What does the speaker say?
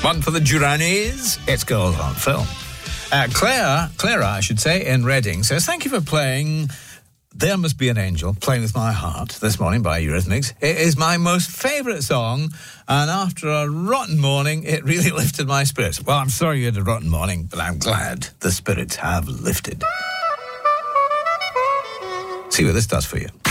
One for the Duranis. It's Girls on Film. Clara, I should say, in Reading says, thank you for playing There Must Be an Angel, Playing With My Heart, this morning by Eurythmics. It is my most favourite song, and after a rotten morning, it really lifted my spirits. Well, I'm sorry you had a rotten morning, but I'm glad the spirits have lifted. See what this does for you.